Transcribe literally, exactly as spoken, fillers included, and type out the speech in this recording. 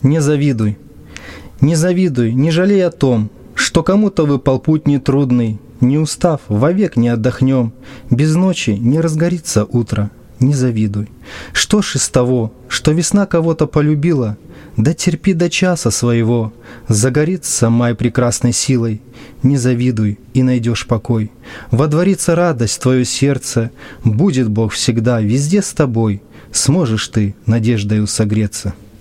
Не завидуй, не завидуй, не жалей о том, что кому-то выпал путь нетрудный. Не устав, вовек не отдохнем, без ночи не разгорится утро. Не завидуй. Что ж из того, что весна кого-то полюбила? Да терпи до часа своего, загорится май прекрасной силой. Не завидуй, и найдешь покой. Водворится радость в твое сердце, будет Бог всегда везде с тобой. Сможешь ты надеждою согреться.